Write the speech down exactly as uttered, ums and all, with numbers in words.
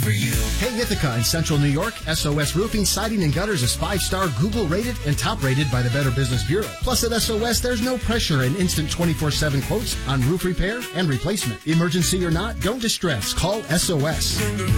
for you. Hey, Ithaca in Central New York, S O S Roofing, Siding, and Gutters is five-star Google rated and top rated by the Better Business Bureau. Plus at S O S, there's no pressure and instant twenty-four seven quotes on roof repair and replacement. Emergency or not, don't distress. Call S O S.